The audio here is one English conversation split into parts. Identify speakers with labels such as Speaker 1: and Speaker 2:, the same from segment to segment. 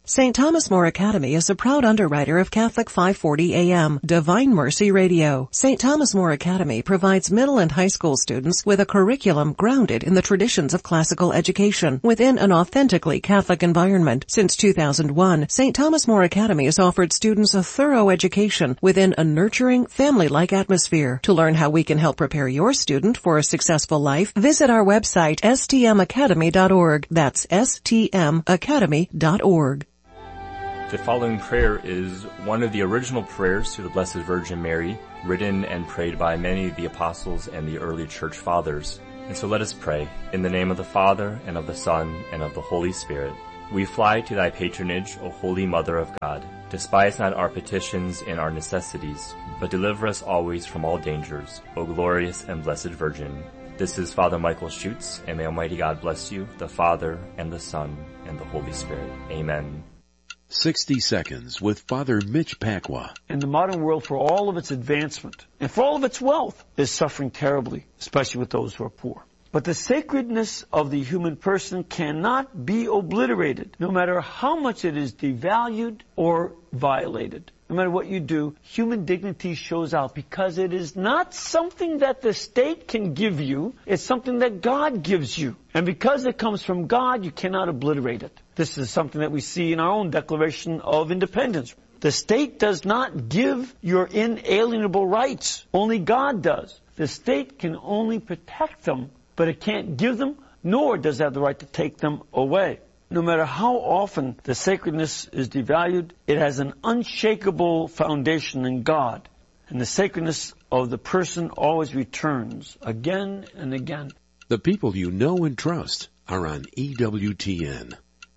Speaker 1: St. Thomas More Academy is a proud underwriter of Catholic 540 AM, Divine Mercy Radio. St. Thomas More Academy provides middle and high school students with a curriculum grounded in the traditions of classical education within an authentically Catholic environment. Since 2001, St. Thomas More Academy has offered students a thorough education within a nurturing, family-like atmosphere. To learn how we can help prepare your student for a successful life, visit our website, stmacademy.org. That's stmacademy.org.
Speaker 2: The following prayer is one of the original prayers to the Blessed Virgin Mary, written and prayed by many of the apostles and the early church fathers. And so let us pray. In the name of the Father, and of the Son, and of the Holy Spirit. We fly to thy patronage, O Holy Mother of God. Despise not our petitions and our necessities, but deliver us always from all dangers, O glorious and blessed Virgin. This is Father Michael Schutz, and may Almighty God bless you, the Father, and the Son, and the Holy Spirit. Amen.
Speaker 3: 60 Seconds with Father Mitch Pacwa.
Speaker 4: And the modern world, for all of its advancement and for all of its wealth, is suffering terribly, especially with those who are poor. But the sacredness of the human person cannot be obliterated, no matter how much it is devalued or violated. No matter what you do, human dignity shows out because it is not something that the state can give you. It's something that God gives you. And because it comes from God, you cannot obliterate it. This is something that we see in our own Declaration of Independence. The state does not give your inalienable rights. Only God does. The state can only protect them, but it can't give them, nor does it have the right to take them away. No matter how often the sacredness is devalued, it has an unshakable foundation in God. And the sacredness of the person always returns again and again.
Speaker 3: The people you know and trust are on EWTN.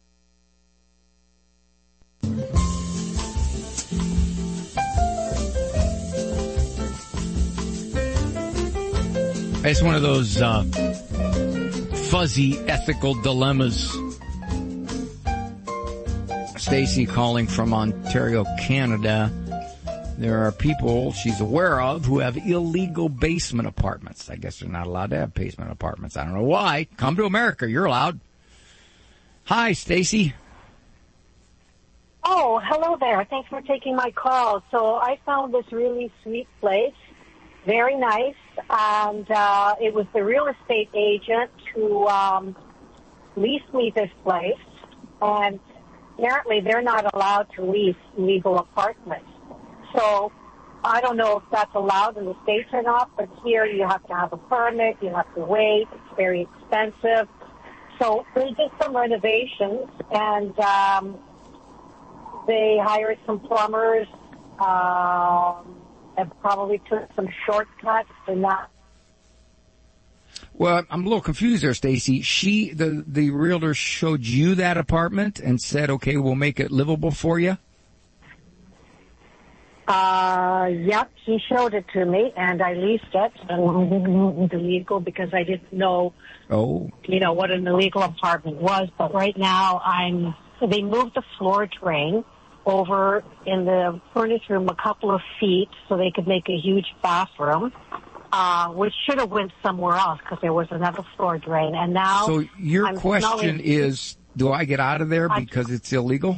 Speaker 5: It's one of those fuzzy ethical dilemmas. Stacy calling from Ontario, Canada. There are people she's aware of who have illegal basement apartments. I guess they're not allowed to have basement apartments. I don't know why. Come to America. You're allowed. Hi, Stacy.
Speaker 6: Oh, hello there. Thanks for taking my call. So I found this really sweet place. Very nice. And it was the real estate agent who leased me this place. And apparently they're not allowed to lease legal apartments. So I don't know if that's allowed in the States or not, but here you have to have a permit, you have to wait, it's very expensive. So they did some renovations, and they hired some plumbers, and probably took some shortcuts and not.
Speaker 5: Well, I'm a little confused there, Stacy. The realtor showed you that apartment and said, okay, we'll make it livable for you?
Speaker 6: Yep, he showed it to me, and I leased it, and it wasn't illegal because I didn't know, what an illegal apartment was. But right now, they moved the floor drain over in the furnace room a couple of feet so they could make a huge bathroom. Which should have went somewhere else because there was another floor drain. And now,
Speaker 5: so your question is, do I get out of there because it's illegal?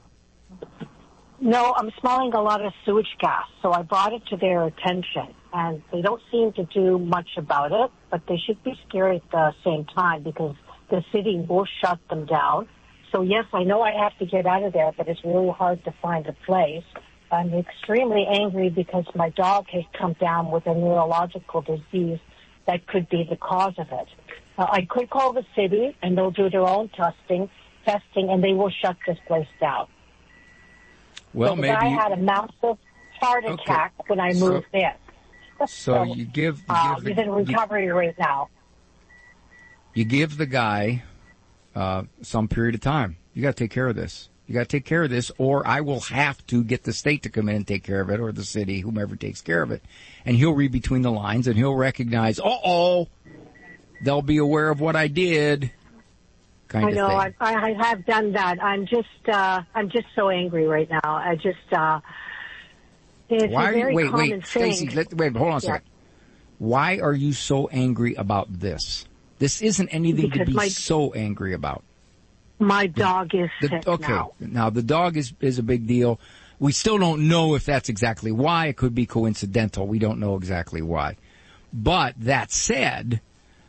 Speaker 6: No, I'm smelling a lot of sewage gas. So I brought it to their attention, and they don't seem to do much about it, but they should be scared at the same time because the city will shut them down. So yes, I know I have to get out of there, but it's really hard to find a place. I'm extremely angry because my dog has come down with a neurological disease that could be the cause of it. I could call the city, and they'll do their own testing, and they will shut this place down.
Speaker 5: Well,
Speaker 6: so
Speaker 5: maybe
Speaker 6: I had a massive heart attack when I moved in.
Speaker 5: So you give
Speaker 6: he's in recovery right now.
Speaker 5: You give the guy some period of time. You got to take care of this. You got to take care of this, or I will have to get the state to come in and take care of it, or the city, whomever takes care of it. And he'll read between the lines, and he'll recognize, they'll be aware of what I did. I know.
Speaker 6: I have done that. I'm just so angry right now. It's a very common thing.
Speaker 5: Stacey, hold on a second. Why are you so angry about this? This isn't anything to be so angry about.
Speaker 6: My dog is sick now.
Speaker 5: Now, the dog is a big deal. We still don't know if that's exactly why. It could be coincidental. We don't know exactly why. But that said,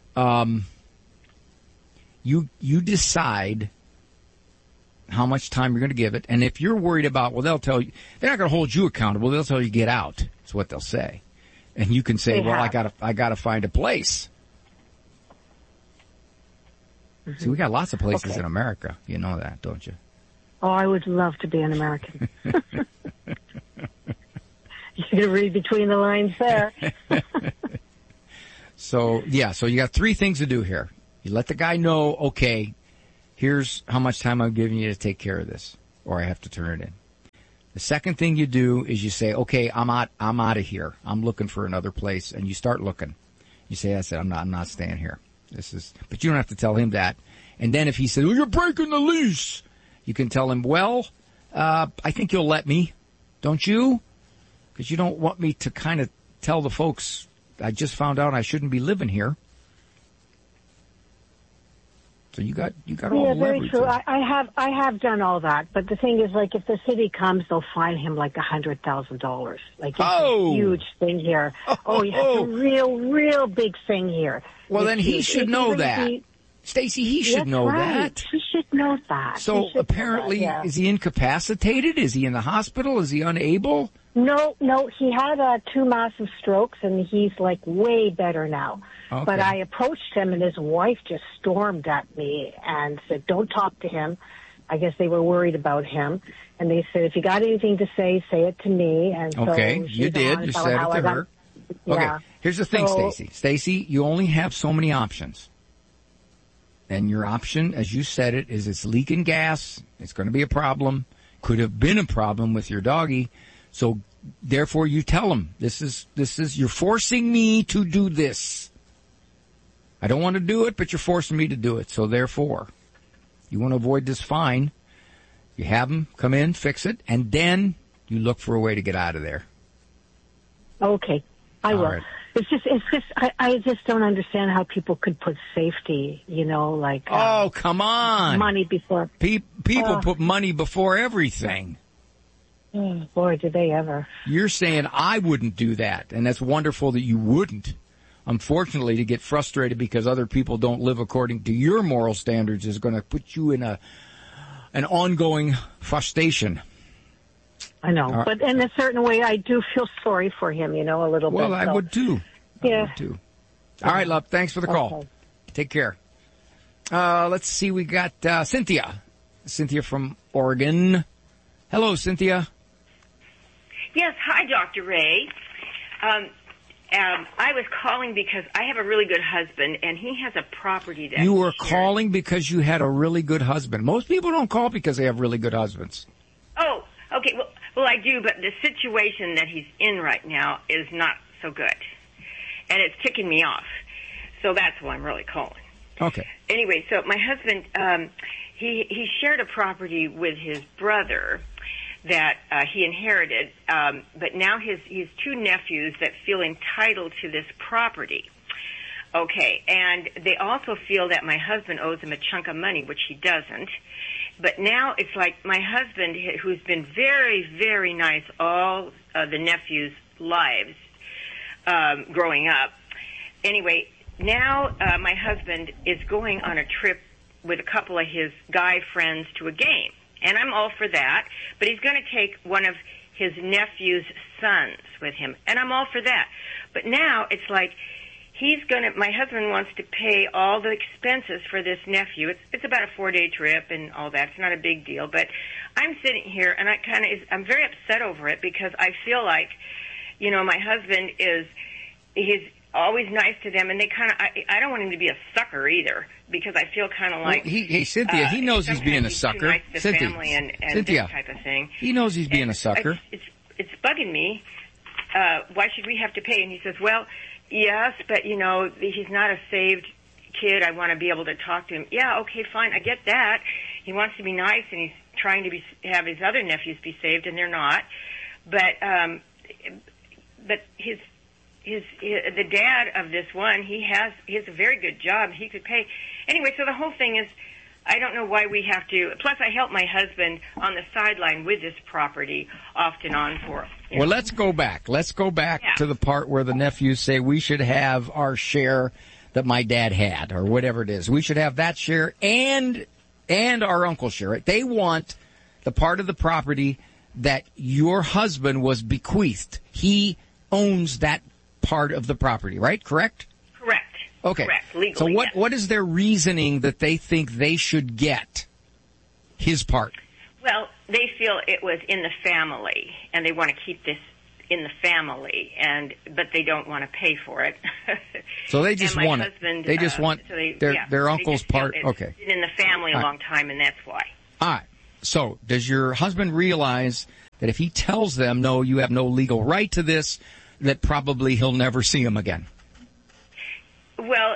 Speaker 5: you decide how much time you're going to give it. And if you're worried about, well, they'll tell you, they're not going to hold you accountable. They'll tell you get out. That's what they'll say. And you can say, I gotta find a place. Mm-hmm. See, we got lots of places in America. You know that, don't you?
Speaker 6: Oh, I would love to be an American. You can read between the lines there.
Speaker 5: So you got 3 things to do here. You let the guy know, okay, here's how much time I'm giving you to take care of this, or I have to turn it in. The second thing you do is you say, okay, I'm out of here. I'm looking for another place, and you start looking. You say, that's it, I'm not staying here. But you don't have to tell him that. And then if he says, oh, you're breaking the lease, you can tell him, well, I think you'll let me, don't you? Because you don't want me to kind of tell the folks, I just found out I shouldn't be living here. So you got all the leverage.
Speaker 6: Yeah, very true. I have done all that, but the thing is, like, if the city comes, they'll fine him like $100,000. Like, it's a huge thing here. It's a real big thing here.
Speaker 5: Well, then he should know that. Stacy, he should know that.
Speaker 6: He should know that.
Speaker 5: So apparently, is he incapacitated? Is he in the hospital? Is he unable?
Speaker 6: No, he had 2 massive strokes, and he's, like, way better now. Okay. But I approached him, and his wife just stormed at me and said, don't talk to him. I guess they were worried about him. And they said, if you got anything to say it to me. And so
Speaker 5: you did. You said it to her.
Speaker 6: Yeah.
Speaker 5: Okay, here's the thing, Stacy. Stacy, you only have so many options. And your option, as you said it, is it's leaking gas. It's going to be a problem. Could have been a problem with your doggy. So therefore you tell him, this is, you're forcing me to do this. I don't want to do it, but you're forcing me to do it. So therefore, you want to avoid this fine. You have him come in, fix it, and then you look for a way to get out of there.
Speaker 6: Okay. I will.
Speaker 5: Right.
Speaker 6: It's just, I just don't understand how people could put safety, like.
Speaker 5: Oh, come on.
Speaker 6: Money before.
Speaker 5: People put money before everything.
Speaker 6: Oh, boy, did they ever.
Speaker 5: You're saying I wouldn't do that, and that's wonderful that you wouldn't. Unfortunately, to get frustrated because other people don't live according to your moral standards is going to put you in an ongoing frustration.
Speaker 6: I know, but in a certain way, I do feel sorry for him, a little bit.
Speaker 5: Well, I would too.
Speaker 6: Yeah.
Speaker 5: I would too. All right, love. Thanks for the call.
Speaker 6: Okay.
Speaker 5: Take care. Let's see. We got Cynthia. Cynthia from Oregon. Hello, Cynthia.
Speaker 7: Yes. Hi, Dr. Ray. I was calling because I have a really good husband, and he has a property that
Speaker 5: you were calling because you had a really good husband. Most people don't call because they have really good husbands.
Speaker 7: Oh, okay. Well, I do, but the situation that he's in right now is not so good, and it's ticking me off. So that's why I'm really calling.
Speaker 5: Okay.
Speaker 7: Anyway, so my husband, he shared a property with his brother that he inherited, but now he's 2 nephews that feel entitled to this property. Okay, and they also feel that my husband owes them a chunk of money, which he doesn't. But now it's like my husband, who's been very, very nice all the nephews' lives growing up. Anyway, now my husband is going on a trip with a couple of his guy friends to a game. And I'm all for that, but he's going to take one of his nephew's sons with him, and I'm all for that. But now it's like my husband wants to pay all the expenses for this nephew. It's about a 4-day trip and all that. It's not a big deal, but I'm sitting here and I'm very upset over it because I feel like, my husband he's always nice to them, and they I don't want him to be a sucker either, because I feel kind of like...
Speaker 5: Hey, Cynthia, he knows he's being a sucker.
Speaker 7: Nice to
Speaker 5: Cynthia,
Speaker 7: family and
Speaker 5: Cynthia,
Speaker 7: this type of thing.
Speaker 5: He knows he's being a sucker.
Speaker 7: It's bugging me. Why should we have to pay? And he says, well, yes, but, he's not a saved kid. I want to be able to talk to him. Yeah, okay, fine. I get that. He wants to be nice, and he's trying to have his other nephews be saved, and they're not. But the dad of this one, he has a very good job. He could pay. Anyway, so the whole thing is, I don't know why we have to. Plus, I help my husband on the sideline with this property off and on for.
Speaker 5: Well, let's go back. Let's go back to the part where the nephews say we should have our share that my dad had, or whatever it is. We should have that share and our uncle's share. They want the part of the property that your husband was bequeathed. He owns that part of the property, right? Correct?
Speaker 7: Correct.
Speaker 5: Okay.
Speaker 7: Correct. Legally,
Speaker 5: so
Speaker 7: yes.
Speaker 5: what is their reasoning that they think they should get his part?
Speaker 7: Well, they feel it was in the family, and they want to keep this in the family, but they don't want to pay for it.
Speaker 5: So they just want it. They just want their uncle's part. Okay.
Speaker 7: It's been in the family a long time, and that's why.
Speaker 5: All right. So does your husband realize that if he tells them, no, you have no legal right to this, that probably he'll never see him again?
Speaker 7: Well,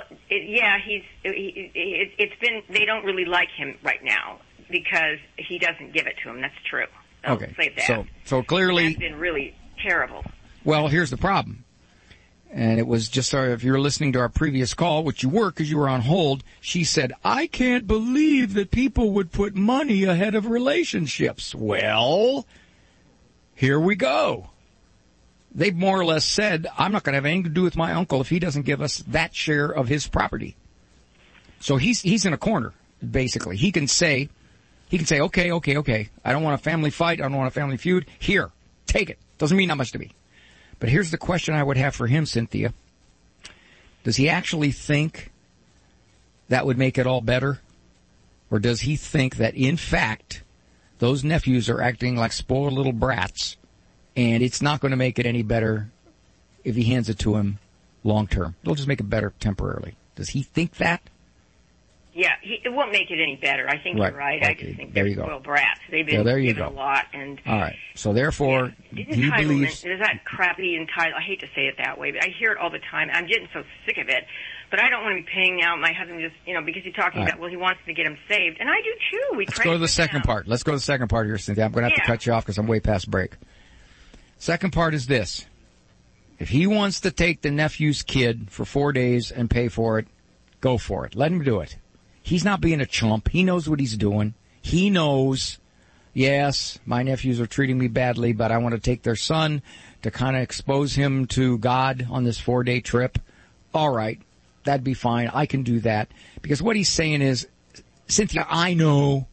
Speaker 7: it's been, they don't really like him right now because he doesn't give it to him. That's true. I'll say that.
Speaker 5: So clearly.
Speaker 7: It's been really terrible.
Speaker 5: Well, here's the problem. And it was just, if you were listening to our previous call, which you were because you were on hold, she said, I can't believe that people would put money ahead of relationships. Well, here we go. They've more or less said, I'm not going to have anything to do with my uncle if he doesn't give us that share of his property. So he's in a corner, basically. He can say, okay. I don't want a family fight. I don't want a family feud. Here, take it. Doesn't mean that much to me. But here's the question I would have for him, Cynthia. Does he actually think that would make it all better? Or does he think that, in fact, those nephews are acting like spoiled little brats, and it's not going to make it any better if he hands it to him long term? It'll just make it better temporarily. Does he think that?
Speaker 7: Yeah, it won't make it any better. I think you're right. Okay. I just think they're spoiled brats. They've been given a lot. And
Speaker 5: all right. So therefore, he believes...
Speaker 7: Is that crappy entitlement? I hate to say it that way, but I hear it all the time. I'm getting so sick of it. But I don't want to be paying out my husband just, because he's talking about, well, he wants to get him saved. And I do too. Let's go to the second
Speaker 5: part. Let's go to the second part here, Cynthia. I'm going to have to cut you off because I'm way past break. Second part is this. If he wants to take the nephew's kid for 4 days and pay for it, go for it. Let him do it. He's not being a chump. He knows what he's doing. He knows, yes, my nephews are treating me badly, but I want to take their son to kind of expose him to God on this 4-day trip. All right, that'd be fine. I can do that. Because what he's saying is, Cynthia, I know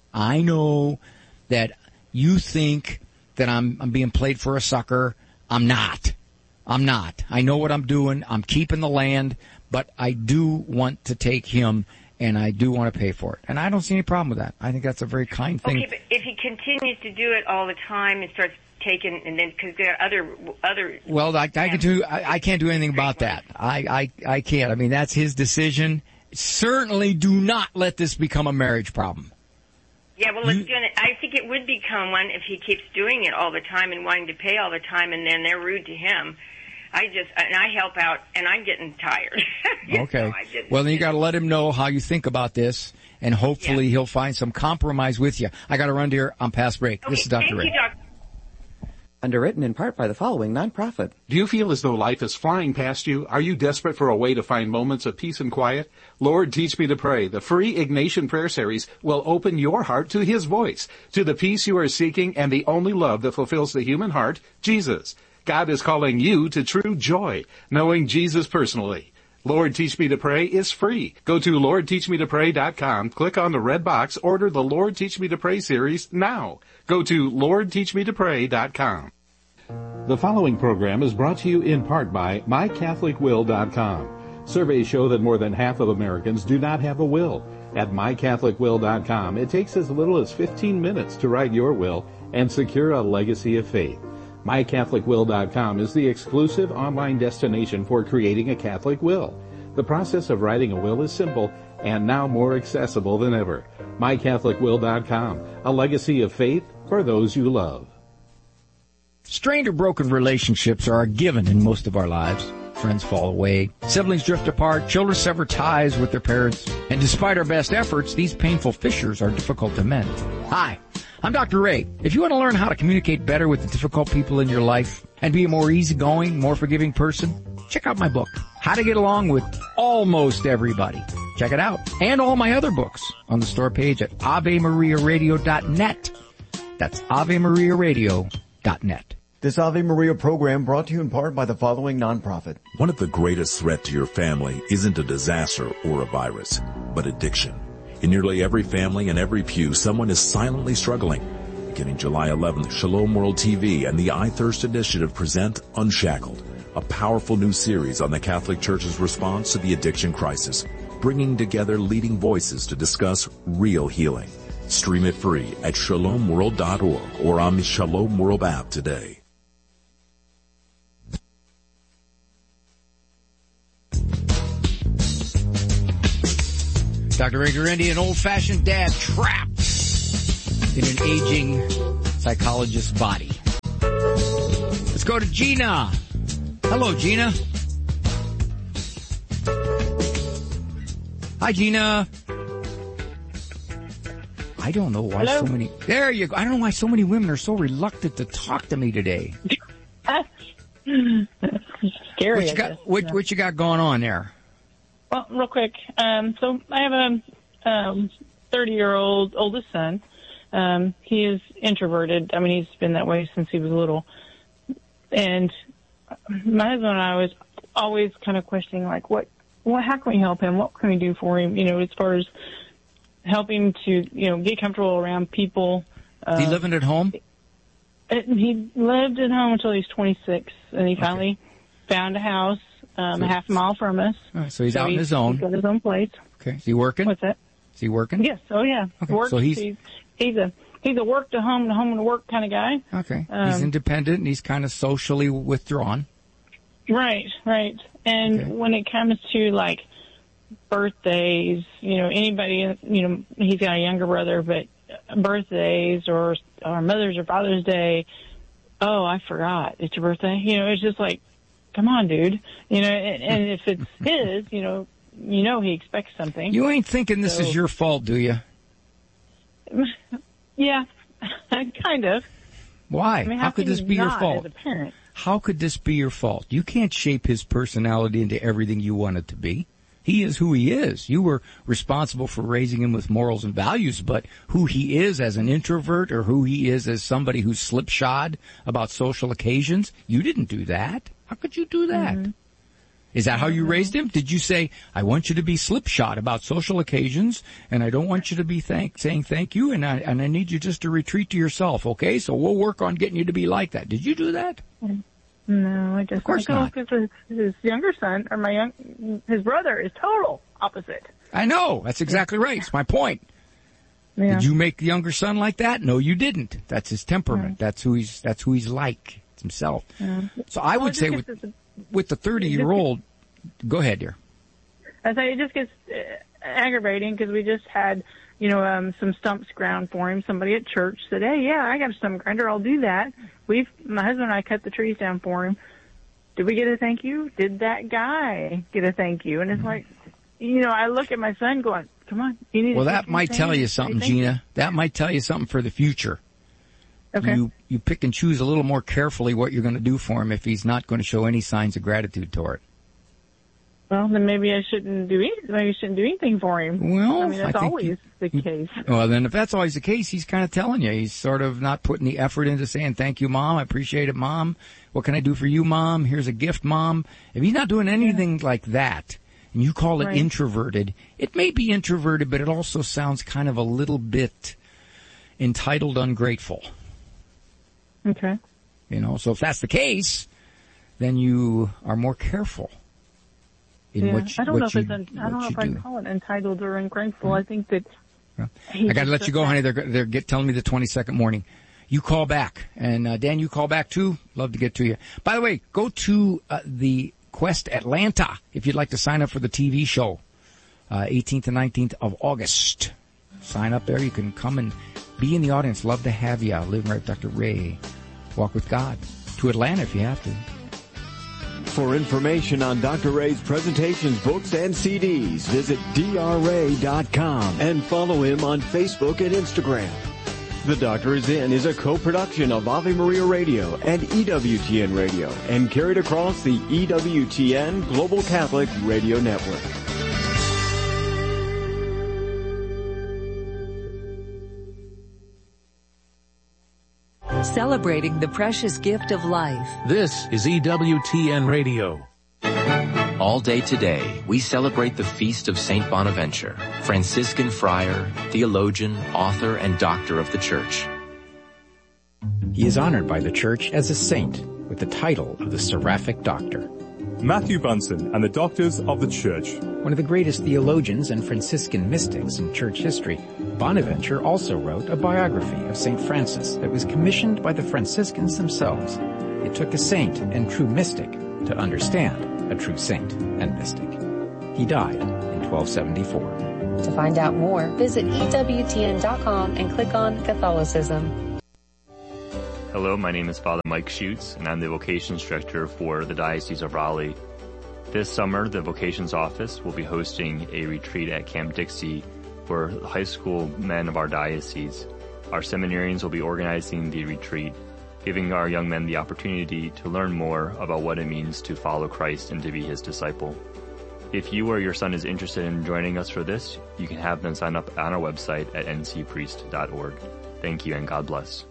Speaker 5: that you think that I'm being played for a sucker. I'm not. I know what I'm doing. I'm keeping the land, but I do want to take him, and I do want to pay for it. And I don't see any problem with that. I think that's a very kind thing.
Speaker 7: Okay, but if he continues to do it all the time and starts taking, and then, because there are other... Well,
Speaker 5: I can't do anything about that. I can't. I mean, that's his decision. Certainly do not let this become a marriage problem.
Speaker 7: Yeah, well, I think it would become one if he keeps doing it all the time and wanting to pay all the time, and then they're rude to him. I help out, and I'm getting tired.
Speaker 5: Okay. Well, then you got to let him know how you think about this, and hopefully he'll find some compromise with you. I got to run here. I'm past break.
Speaker 7: Okay,
Speaker 5: this is Dr.
Speaker 7: Ray.
Speaker 5: Ray.
Speaker 8: Underwritten in part by the following nonprofit.
Speaker 9: Do you feel as though life is flying past you? Are you desperate for a way to find moments of peace and quiet? Lord, Teach Me to Pray, the free Ignatian prayer series, will open your heart to His voice, to the peace you are seeking and the only love that fulfills the human heart, Jesus. God is calling you to true joy, knowing Jesus personally. Lord, Teach Me to Pray is free. Go to LordTeachMeToPray.com, click on the red box, order the Lord Teach Me to Pray series now. Go to LordTeachMeToPray.com.
Speaker 10: The following program is brought to you in part by MyCatholicWill.com. Surveys show that more than half of Americans do not have a will. At MyCatholicWill.com, it takes as little as 15 minutes to write your will and secure a legacy of faith. MyCatholicWill.com is the exclusive online destination for creating a Catholic will. The process of writing a will is simple and now more accessible than ever. MyCatholicWill.com, a legacy of faith for those you love.
Speaker 5: Strained or broken relationships are a given in most of our lives. Friends fall away, siblings drift apart, children sever ties with their parents, and despite our best efforts, these painful fissures are difficult to mend. Hi, I'm Dr. Ray. If you want to learn how to communicate better with the difficult people in your life and be a more easygoing, more forgiving person, check out my book, How to Get Along with Almost Everybody. Check it out. And all my other books on the store page at AveMariaRadio.net. That's AveMariaRadio.net.
Speaker 11: This Ave Maria program brought to you in part by the following nonprofit.
Speaker 12: One of the greatest threats to your family isn't a disaster or a virus, but addiction. In nearly every family and every pew, someone is silently struggling. Beginning July 11th, Shalom World TV and the iThirst Initiative present Unshackled, a powerful new series on the Catholic Church's response to the addiction crisis, bringing together leading voices to discuss real healing. Stream it free at shalomworld.org or on the Shalom World app today.
Speaker 5: Dr. Ray Guarendi, an old-fashioned dad trapped in an aging psychologist's body. Let's go to Gina. Hello, Gina. Hi, Gina. I don't know why so many... There you go. I don't know why so many women are so reluctant to talk to me today.
Speaker 13: Scary.
Speaker 5: What you got going on there?
Speaker 13: Well, real quick. So I have a 30-year-old oldest son. He is introverted. I mean, he's been that way since he was little. And my husband and I was always kind of questioning, like, how can we help him? What can we do for him? You know, as far as helping to, get comfortable around people.
Speaker 5: Is he living at home?
Speaker 13: He lived at home until he's 26, and he finally found a house half a mile from us.
Speaker 5: All right, so he's out on his own.
Speaker 13: He's got his own place.
Speaker 5: Okay. Is he working?
Speaker 13: What's that?
Speaker 5: Is he working?
Speaker 13: Yes. Oh, yeah.
Speaker 5: Okay.
Speaker 13: Works.
Speaker 5: So he's
Speaker 13: a work to home to work kind of guy.
Speaker 5: Okay. He's independent and he's kind of socially withdrawn.
Speaker 13: Right. And when it comes to like birthdays, anybody, he's got a younger brother, but birthdays or Mother's or Father's Day, oh, I forgot. It's your birthday. It's just like, come on, dude. And if it's his, he expects something.
Speaker 5: You ain't thinking this is your fault, do you?
Speaker 13: Yeah, kind of.
Speaker 5: Why?
Speaker 13: I mean,
Speaker 5: how could this be your fault?
Speaker 13: As a parent?
Speaker 5: How could this be your fault? You can't shape his personality into everything you want it to be. He is who he is. You were responsible for raising him with morals and values, but who he is as an introvert or who he is as somebody who's slipshod about social occasions, you didn't do that. How could you do that? Mm-hmm. Is that how you raised him? Did you say, I want you to be slipshod about social occasions, and I don't want you to be saying thank you, and I need you just to retreat to yourself, okay? So we'll work on getting you to be like that. Did you do that?
Speaker 13: No, I just...
Speaker 5: Of course not.
Speaker 13: Because his younger son, or his brother, is total opposite.
Speaker 5: I know. That's exactly right. It's my point. Yeah. Did you make the younger son like that? No, you didn't. That's his temperament. Yeah. That's who he's like. It's himself. Yeah. So I would say with the 30-year-old, go ahead, dear.
Speaker 13: I say it just gets aggravating because we just had, some stumps ground for him. Somebody at church said, hey, yeah, I got a stump grinder. I'll do that. My husband and I cut the trees down for him. Did we get a thank you? Did that guy get a thank you? And it's like, I look at my son going, come on. You need
Speaker 5: that might tell you something, Gina. That might tell you something for the future.
Speaker 13: Okay.
Speaker 5: You pick and choose a little more carefully what you're going to do for him if he's not going to show any signs of gratitude toward it.
Speaker 13: Well, then maybe I shouldn't do anything for him.
Speaker 5: Well,
Speaker 13: I mean, that's always the case.
Speaker 5: Well, then if that's always the case, he's kind of telling you. He's sort of not putting the effort into saying, thank you, Mom. I appreciate it, Mom. What can I do for you, Mom? Here's a gift, Mom. If he's not doing anything like that, and you call it introverted, it may be introverted, but it also sounds kind of a little bit entitled, ungrateful.
Speaker 13: Okay.
Speaker 5: So if that's the case, then you are more careful in what you do.
Speaker 13: I don't know if I call it entitled or ungrateful. I think that
Speaker 5: I got to let you go, honey. They're telling me the 22nd morning. You call back, and Dan, you call back too. Love to get to you. By the way, go to the Quest Atlanta if you'd like to sign up for the TV show, 18th and 19th of August. Sign up there. You can come and be in the audience. Love to have you. Living Right with Dr. Ray. Walk with God. To Atlanta if you have to.
Speaker 11: For information on Dr. Ray's presentations, books, and CDs, visit drray.com and follow him on Facebook and Instagram. The Doctor Is In is a co-production of Ave Maria Radio and EWTN Radio and carried across the EWTN Global Catholic Radio Network.
Speaker 14: celebrating the precious gift of life.
Speaker 3: This is EWTN Radio.
Speaker 15: All day today, we celebrate the feast of Saint Bonaventure, Franciscan friar, theologian, author, and doctor of the Church.
Speaker 5: He is honored by the Church as a saint with the title of the Seraphic Doctor.
Speaker 16: Matthew Bunson and the Doctors of the Church.
Speaker 5: One of the greatest theologians and Franciscan mystics in church history, Bonaventure also wrote a biography of St. Francis that was commissioned by the Franciscans themselves. It took a saint and true mystic to understand a true saint and mystic. He died in 1274.
Speaker 17: To find out more, visit EWTN.com and click on Catholicism.
Speaker 2: Hello, my name is Father Mike Schutz, and I'm the Vocations Director for the Diocese of Raleigh. This summer, the Vocations Office will be hosting a retreat at Camp Dixie for high school men of our diocese. Our seminarians will be organizing the retreat, giving our young men the opportunity to learn more about what it means to follow Christ and to be his disciple. If you or your son is interested in joining us for this, you can have them sign up on our website at ncpriest.org. Thank you and God bless.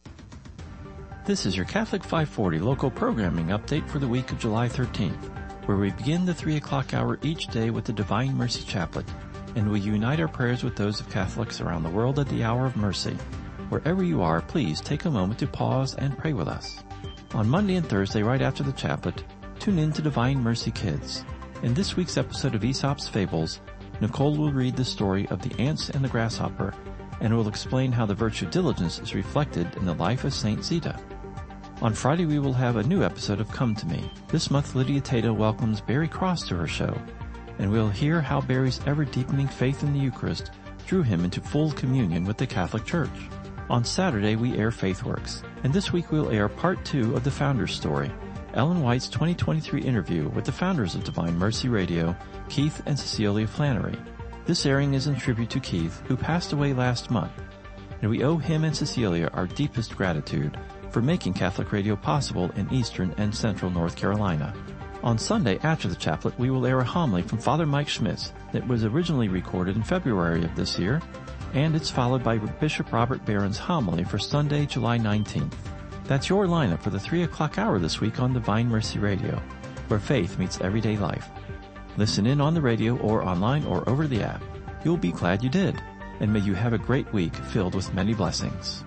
Speaker 18: This is your Catholic 540 local programming update for the week of July 13th, where we begin the 3 o'clock hour each day with the Divine Mercy Chaplet, and we unite our prayers with those of Catholics around the world at the hour of mercy. Wherever you are, please take a moment to pause and pray with us. On Monday and Thursday, right after the chaplet, tune in to Divine Mercy Kids. In this week's episode of Aesop's Fables, Nicole will read the story of the ants and the grasshopper, and will explain how the virtue of diligence is reflected in the life of Saint Zita. On Friday, we will have a new episode of Come to Me. This month, Lydia Tata welcomes Barry Cross to her show, and we'll hear how Barry's ever-deepening faith in the Eucharist drew him into full communion with the Catholic Church. On Saturday, we air FaithWorks, and this week we'll air part 2 of the Founder's Story, Ellen White's 2023 interview with the founders of Divine Mercy Radio, Keith and Cecilia Flannery. This airing is in tribute to Keith, who passed away last month, and we owe him and Cecilia our deepest gratitude for making Catholic radio possible in eastern and central North Carolina. On Sunday, after the chaplet, we will air a homily from Father Mike Schmitz that was originally recorded in February of this year, and it's followed by Bishop Robert Barron's homily for Sunday, July 19th. That's your lineup for the 3 o'clock hour this week on Divine Mercy Radio, where faith meets everyday life. Listen in on the radio or online or over the app. You'll be glad you did, and may you have a great week filled with many blessings.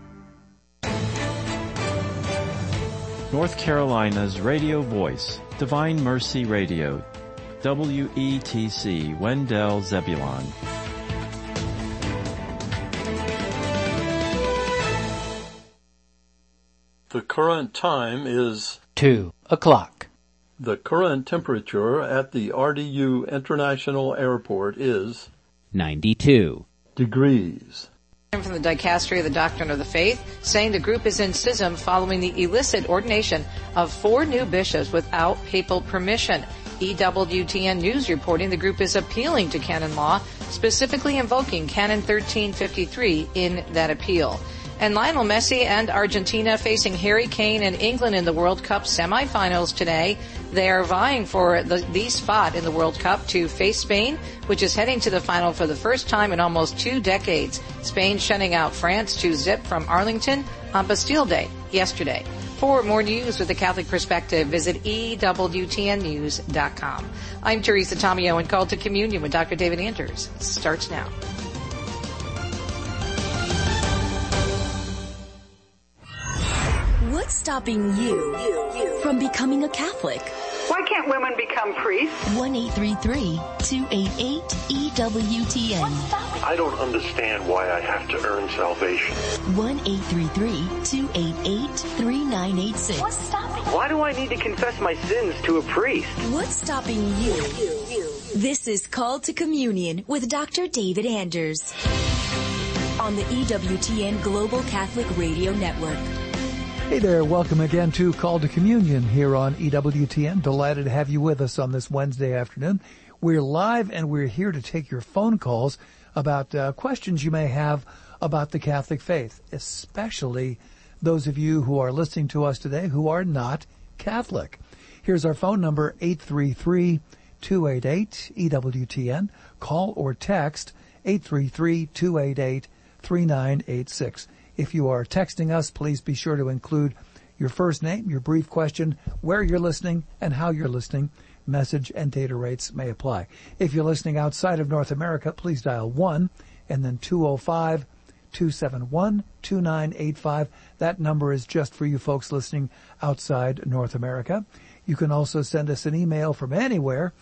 Speaker 18: North Carolina's radio voice, Divine Mercy Radio, WETC, Wendell Zebulon.
Speaker 19: The current time is
Speaker 20: 2 o'clock.
Speaker 19: The current temperature at the RDU International Airport is
Speaker 20: 92
Speaker 19: degrees.
Speaker 21: From the Dicastery of the Doctrine of the Faith, saying the group is in schism following the illicit ordination of 4 new bishops without papal permission. EWTN News reporting the group is appealing to canon law, specifically invoking Canon 1353 in that appeal. And Lionel Messi and Argentina facing Harry Kane and England in the World Cup semifinals today. They are vying for the spot in the World Cup to face Spain, which is heading to the final for the first time in almost 2 decades. Spain shutting out France 2-0 from Arlington on Bastille Day yesterday. For more news with the Catholic perspective, visit EWTNnews.com. I'm Teresa Tomeo, and Call to Communion with Dr. David Anders starts now.
Speaker 22: What's stopping you from becoming a Catholic?
Speaker 23: Why can't women become priests?
Speaker 22: 1-833-288-EWTN.
Speaker 24: I don't understand why I have to earn salvation.
Speaker 22: 1-833-288-3986.
Speaker 23: What's stopping you?
Speaker 25: Why do I need to confess my sins to a priest?
Speaker 22: What's stopping you? This is Call to Communion with Dr. David Anders on the EWTN Global Catholic Radio Network.
Speaker 26: Hey there, welcome again to Call to Communion here on EWTN. Delighted to have you with us on this Wednesday afternoon. We're live and we're here to take your phone calls about questions you may have about the Catholic faith, especially those of you who are listening to us today who are not Catholic. Here's our phone number, 833-288-EWTN. Call or text 833-288-3986. If you are texting us, please be sure to include your first name, your brief question, where you're listening, and how you're listening. Message and data rates may apply. If you're listening outside of North America, please dial 1 and then 205-271-2985. That number is just for you folks listening outside North America. You can also send us an email from anywhere,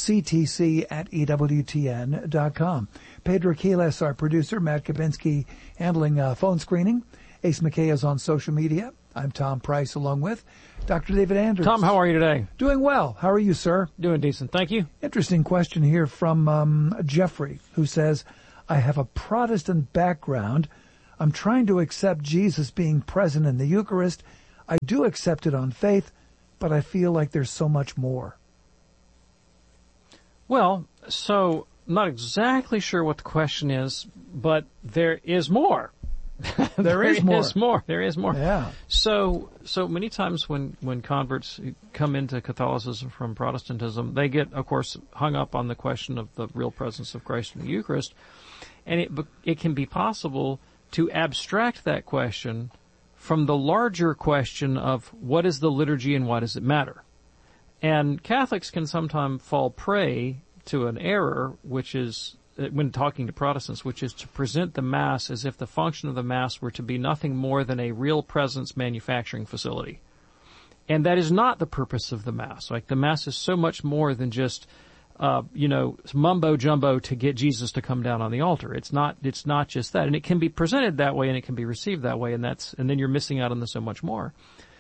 Speaker 26: ctc@ewtn.com. Pedro Quiles, our producer, Matt Kabinski handling phone screening. Ace McKay is on social media. I'm Tom Price along with Dr. David Anders.
Speaker 1: Tom, how are you today?
Speaker 26: Doing well. How are you, sir?
Speaker 1: Doing decent. Thank you.
Speaker 26: Interesting question here from Jeffrey, who says, I have a Protestant background. I'm trying to accept Jesus being present in the Eucharist. I do accept it on faith, but I feel like there's so much more.
Speaker 1: Well, so not exactly sure what the question is, but there is more. There is more.
Speaker 26: Yeah.
Speaker 1: So many times when converts come into Catholicism from Protestantism, they get, of course, hung up on the question of the real presence of Christ in the Eucharist, and it can be possible to abstract that question from the larger question of what is the liturgy and why does it matter. And Catholics can sometimes fall prey to an error, which is, when talking to Protestants, which is to present the Mass as if the function of the Mass were to be nothing more than a real presence manufacturing facility. And that is not the purpose of the Mass. Like, the Mass is so much more than just, mumbo jumbo to get Jesus to come down on the altar. It's not just that. And it can be presented that way and it can be received that way, and then you're missing out on the so much more.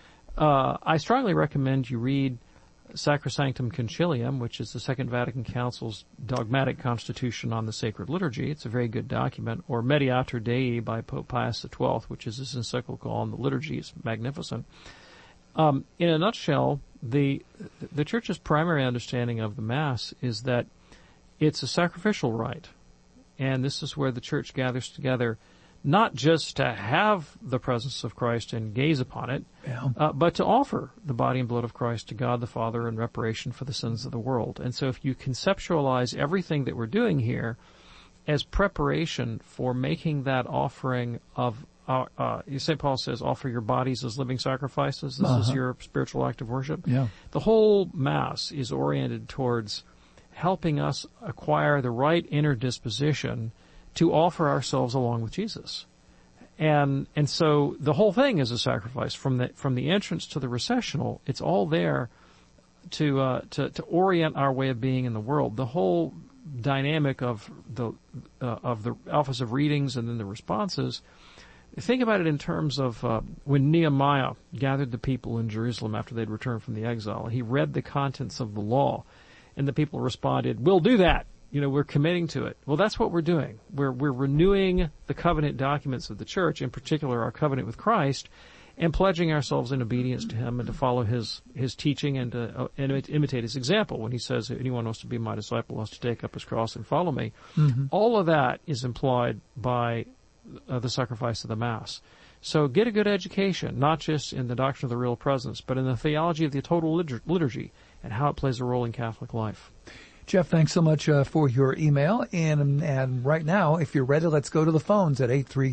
Speaker 1: I strongly recommend you read Sacrosanctum Concilium, which is the Second Vatican Council's dogmatic constitution on the sacred liturgy. It's a very good document. Or Mediator Dei by Pope Pius XII, which is his encyclical on the liturgy. It's magnificent. In a nutshell, the Church's primary understanding of the Mass is that it's a sacrificial rite. And this is where the Church gathers together not just to have the presence of Christ and gaze upon it, but to offer the body and blood of Christ to God the Father in reparation for the sins of the world. And so if you conceptualize everything that we're doing here as preparation for making that offering of, St. Paul says, offer your bodies as living sacrifices. This is your spiritual act of worship.
Speaker 26: Yeah.
Speaker 1: The whole Mass is oriented towards helping us acquire the right inner disposition to offer ourselves along with Jesus. And so the whole thing is a sacrifice from the entrance to the recessional. It's all there to orient our way of being in the world. The whole dynamic of the office of readings and then the responses. Think about it in terms of when Nehemiah gathered the people in Jerusalem after they'd returned from the exile. He read the contents of the law, and the people responded, "We'll do that. We're committing to it." Well, that's what we're doing. We're renewing the covenant documents of the Church, in particular our covenant with Christ, and pledging ourselves in obedience to Him and to follow His teaching and to imitate His example when He says, anyone wants to be my disciple has to take up his cross and follow me. Mm-hmm. All of that is implied by the sacrifice of the Mass. So get a good education, not just in the doctrine of the real presence, but in the theology of the total liturgy and how it plays a role in Catholic life.
Speaker 26: Jeff, thanks so much for your email. And right now, if you're ready, let's go to the phones at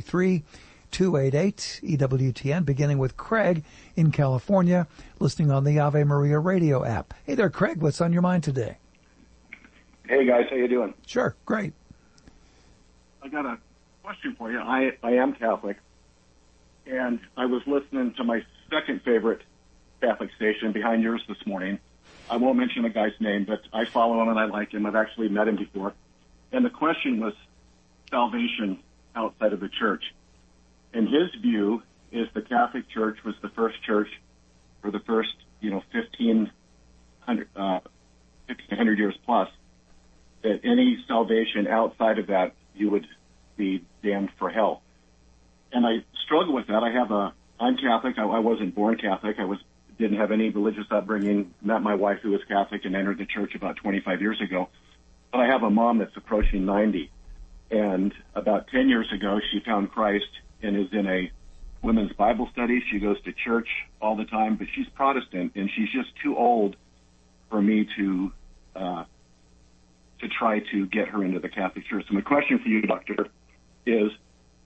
Speaker 26: 833-288-EWTN, beginning with Craig in California, listening on the Ave Maria radio app. Hey there, Craig. What's on your mind today?
Speaker 4: Hey, guys. How you doing?
Speaker 26: Sure. Great.
Speaker 4: I got a question for you. I am Catholic, and I was listening to my second favorite Catholic station behind yours this morning. I won't mention the guy's name, but I follow him and I like him. I've actually met him before. And the question was salvation outside of the church. And his view is the Catholic Church was the first church for the first, 1,500 years plus, that any salvation outside of that, you would be damned for hell. And I struggle with that. I'm Catholic. I wasn't born Catholic. Didn't have any religious upbringing, met my wife who was Catholic and entered the church about 25 years ago. But I have a mom that's approaching 90. And about 10 years ago, she found Christ and is in a women's Bible study. She goes to church all the time, but she's Protestant, and she's just too old for me to try to get her into the Catholic Church. So my question for you, Doctor, is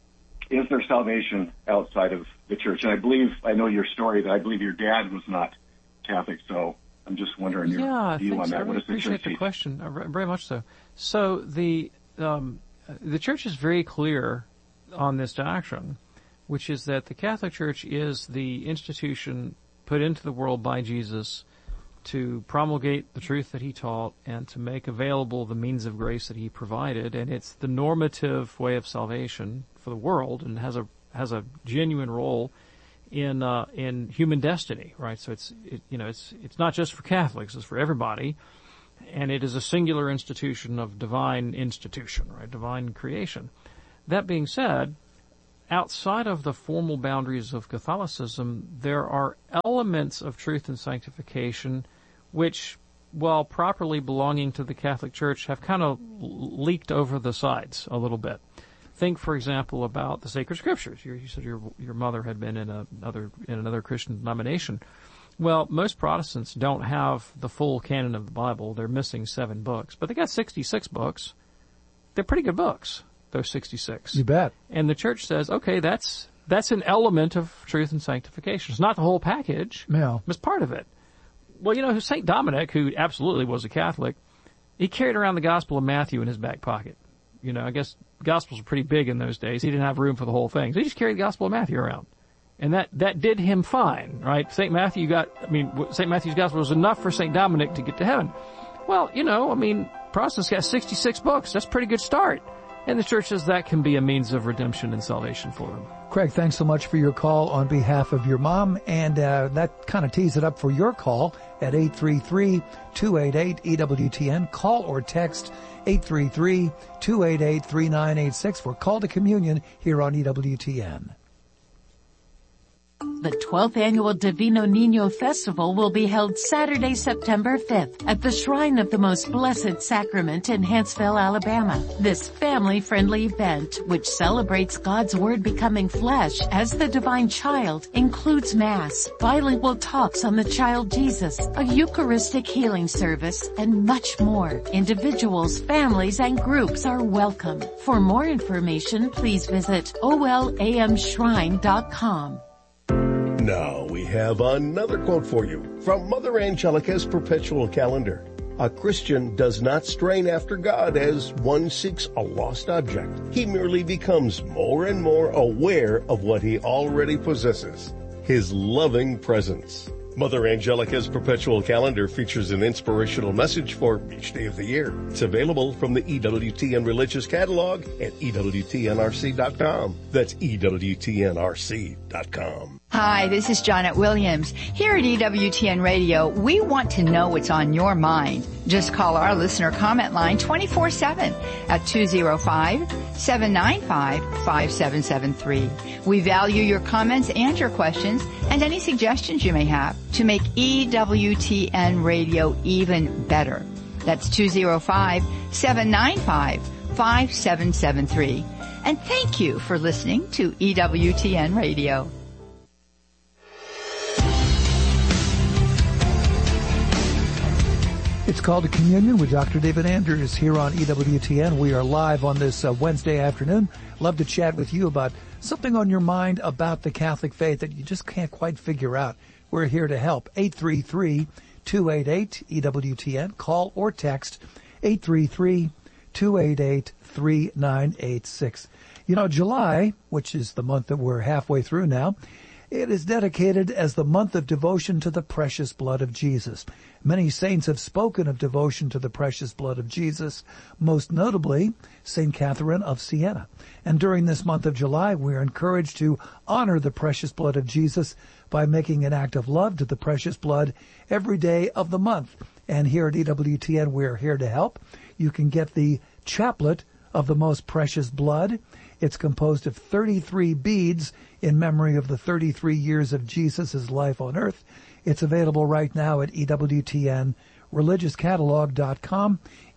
Speaker 4: is there salvation outside of the church? And I know your story, that I believe your dad was not Catholic, so I'm just wondering your view on that.
Speaker 1: I really appreciate the question, very much so. So the church is very clear on this doctrine, which is that the Catholic Church is the institution put into the world by Jesus to promulgate the truth that he taught and to make available the means of grace that he provided, and it's the normative way of salvation for the world, and has a genuine role in human destiny, right? So it's not just for Catholics; it's for everybody, and it is a singular institution of divine institution, right? Divine creation. That being said, outside of the formal boundaries of Catholicism, there are elements of truth and sanctification which, while properly belonging to the Catholic Church, have kind of leaked over the sides a little bit. Think, for example, about the sacred scriptures. You said your mother had been in another Christian denomination. Well, most Protestants don't have the full canon of the Bible. They're missing 7 books, but they got 66 books. They're pretty good books, those 66.
Speaker 26: You bet.
Speaker 1: And the church says, okay, that's an element of truth and sanctification. It's not the whole package.
Speaker 26: No.
Speaker 1: It's part of it. Well, St. Dominic, who absolutely was a Catholic, he carried around the Gospel of Matthew in his back pocket. I guess Gospels were pretty big in those days. He didn't have room for the whole thing. So he just carried the Gospel of Matthew around. And that did him fine, right? St. Matthew's Gospel was enough for St. Dominic to get to heaven. Well, Protestants got 66 books. That's a pretty good start. And the church says that can be a means of redemption and salvation for them.
Speaker 26: Craig, thanks so much for your call on behalf of your mom. And that kind of tees it up for your call at 833-288-EWTN. Call or text 833-288-3986 for Call to Communion here on EWTN.
Speaker 6: The 12th Annual Divino Niño Festival will be held Saturday, September 5th at the Shrine of the Most Blessed Sacrament in Huntsville, Alabama. This family-friendly event, which celebrates God's Word becoming flesh as the divine child, includes Mass, bilingual talks on the child Jesus, a Eucharistic healing service, and much more. Individuals, families, and groups are welcome. For more information, please visit olamshrine.com.
Speaker 7: Now we have another quote for you from Mother Angelica's Perpetual Calendar. A Christian does not strain after God as one seeks a lost object. He merely becomes more and more aware of what he already possesses, His loving presence. Mother Angelica's Perpetual Calendar features an inspirational message for each day of the year. It's available from the EWTN Religious Catalog at EWTNRC.com. That's EWTNRC.com.
Speaker 8: Hi, this is Janet Williams. Here at EWTN Radio, we want to know what's on your mind. Just call our listener comment line 24/7 at 205-795-5773. We value your comments and your questions and any suggestions you may have to make EWTN Radio even better. That's 205-795-5773. And thank you for listening to EWTN Radio.
Speaker 26: It's Called to Communion with Dr. David Anders here on EWTN. We are live on this Wednesday afternoon. Love to chat with you about something on your mind about the Catholic faith that you just can't quite figure out. We're here to help. 833-288-EWTN. Call or text 833-288-3986. July, which is the month that we're halfway through now, it is dedicated as the month of devotion to the precious blood of Jesus. Many saints have spoken of devotion to the precious blood of Jesus, most notably St. Catherine of Siena. And during this month of July, we are encouraged to honor the precious blood of Jesus by making an act of love to the precious blood every day of the month. And here at EWTN, we're here to help. You can get the Chaplet of the Most Precious Blood. It's composed of 33 beads in memory of the 33 years of Jesus' life on earth. It's available right now at EWTNReligiousCatalog.com,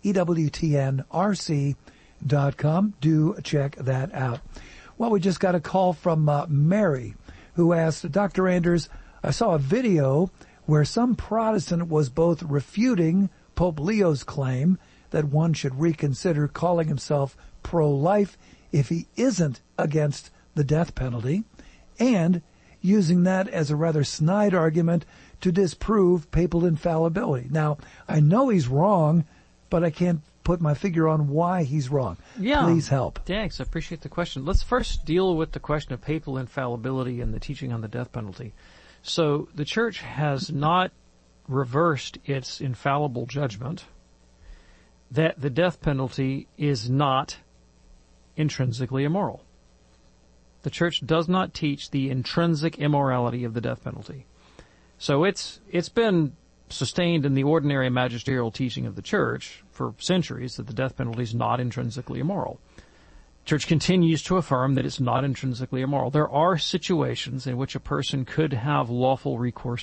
Speaker 26: EWTNRC.com. Do check that out. Well, we just got a call from Mary, who asked, Dr. Anders, I saw a video where some Protestant was both refuting Pope Leo's claim that one should reconsider calling himself pro-life if he isn't against the death penalty, and using that as a rather snide argument to disprove papal infallibility. Now, I know he's wrong, but I can't put my figure on why he's wrong.
Speaker 1: Yeah.
Speaker 26: Please help.
Speaker 1: Thanks. I appreciate the question. Let's first deal with the question of papal infallibility and the teaching on the death penalty. So the Church has not reversed its infallible judgment that the death penalty is not intrinsically immoral. The Church does not teach the intrinsic immorality of the death penalty. So it's been sustained in the ordinary magisterial teaching of the Church for centuries that the death penalty is not intrinsically immoral. Church continues to affirm that it's not intrinsically immoral. There are situations in which a person could have lawful recourse